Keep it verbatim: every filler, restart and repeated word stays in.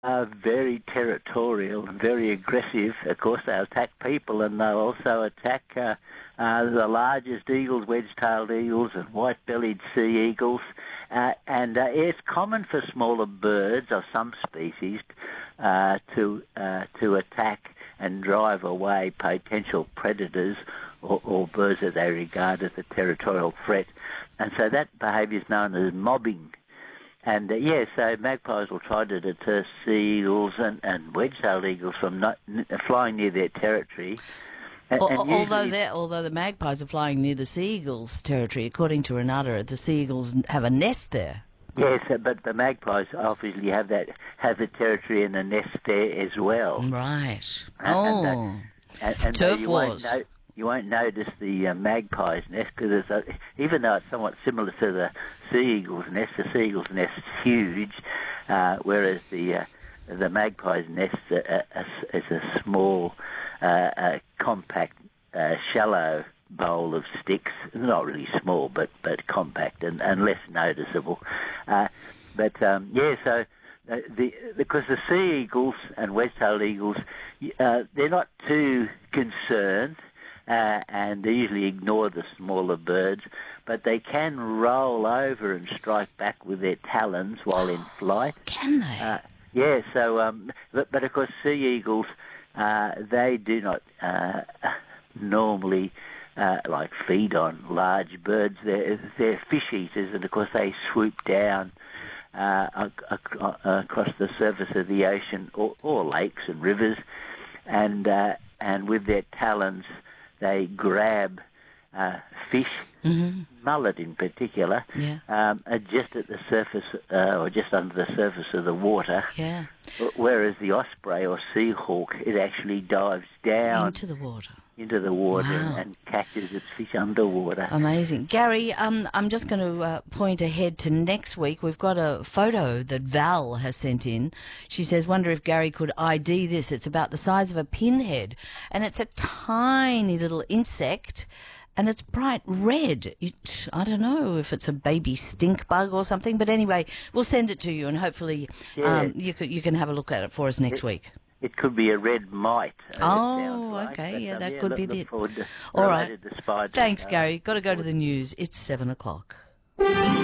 are very territorial and very aggressive. Of course, they attack people, and they'll also attack uh, uh, the largest eagles, wedge-tailed eagles and white-bellied sea eagles. Uh, and uh, it's common for smaller birds of some species uh, to uh, to attack and drive away potential predators or, or birds that they regard as a territorial threat. And so that behaviour is known as mobbing. And, uh, yeah, so magpies will try to deter sea eagles and, and wedge-tailed eagles from not, n- flying near their territory. And, Al- and although, usually, they're- although the magpies are flying near the sea eagles' territory, according to Renata, the sea eagles have a nest there. yes, uh, but the magpies obviously have that have the territory and the nest there as well. Right. Uh, and, uh, Oh. and, and Turf you won't wars. know, you won't notice the uh, magpie's nest because even though it's somewhat similar to the sea eagle's nest, the sea eagle's nest is huge, uh, whereas the uh, the magpie's nest is a, a, is a small, uh, uh, compact, uh, shallow bowl of sticks. Not really small, but but compact and, and less noticeable. Uh, but um, yeah, so. Uh, the, because the sea eagles and wedge-tailed eagles, uh, they're not too concerned uh, and they usually ignore the smaller birds, but they can roll over and strike back with their talons while in flight. Can they? Uh, yeah, so, um, but, but of course sea eagles, uh, they do not uh, normally uh, like feed on large birds. They're, they're fish eaters, and of course they swoop down Uh, ac- across the surface of the ocean or, or lakes and rivers, and uh, and with their talons they grab uh, fish, Mm-hmm. mullet in particular, Yeah. um, uh, just at the surface uh, or just under the surface of the water. Yeah. Whereas the osprey or sea hawk, it actually dives down Into the water. into the water Wow. and catches its fish underwater. Amazing. Gary, um, I'm just going to uh, point ahead to next week. We've got a photo that Val has sent in. She says, wonder if Gary could I D this. It's about the size of a pinhead, and it's a tiny little insect, and it's bright red. It, I don't know if it's a baby stink bug or something, but anyway, we'll send it to you, and hopefully Yeah. um, you, could, you can have a look at it for us next week. It could be a red mite. uh, it Oh, sounds like, okay, but, yeah, um, that yeah, could look- be look the- forward to- All right. related to spiders. Thanks, Uh, Gary. Got to go to the news. It's seven o'clock.